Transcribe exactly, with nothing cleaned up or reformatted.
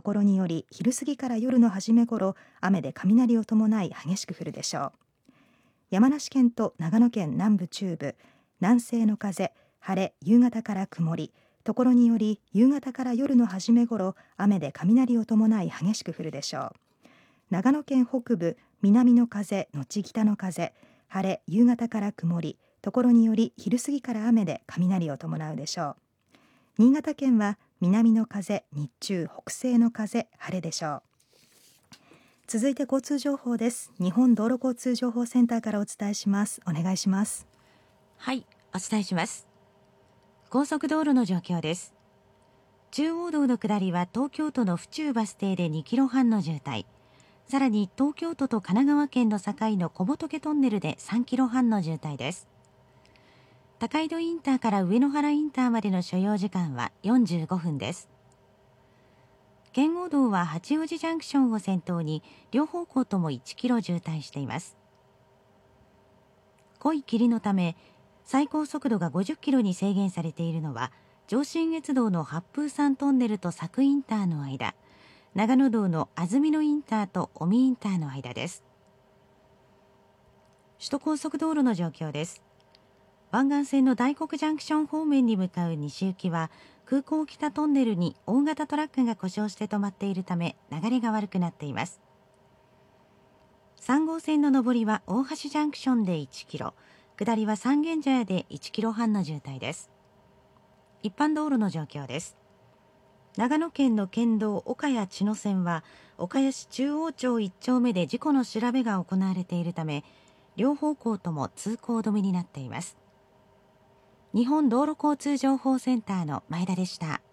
ころにより昼過ぎから夜の初め頃、雨で雷を伴い激しく降るでしょう。山梨県と長野県南部中部、南西の風、晴れ、夕方から曇り、ところにより夕方から夜の初め頃、雨で雷を伴い激しく降るでしょう。長野県北部、南の風のち北の風、晴れ、夕方から曇り、ところにより昼過ぎから雨で雷を伴うでしょう。新潟県は南の風、日中北西の風、晴れでしょう。続いて交通情報です。日本道路交通情報センターからお伝えします。お願いします。 はい、お伝えします。高速道路の状況です。中央道の下りは東京都の府中バス停でにキロはんの渋滞、さらに東京都と神奈川県の境の小仏トンネルでさんキロはんの渋滞です。高井戸インターから上野原インターまでの所要時間はよんじゅうごふんです。圏央道は八王子ジャンクションを先頭に両方向ともいちキロ渋滞しています。濃い霧のため最高速度がごじゅっキロに制限されているのは、上信越道の八風山トンネルと佐久インターの間、長野道の安曇野インターと尾身インターの間です。首都高速道路の状況です。湾岸線の大黒ジャンクション方面に向かう西行きは、空港北トンネルに大型トラックが故障して止まっているため流れが悪くなっています。さん号線の上りは大橋ジャンクションでいちキロ、下りは三軒茶屋でいちキロはんの渋滞です。一般道路の状況です。長野県の県道岡谷千野線は岡谷市中央町いち丁目で事故の調べが行われているため、両方向とも通行止めになっています。日本道路交通情報センターの前田でした。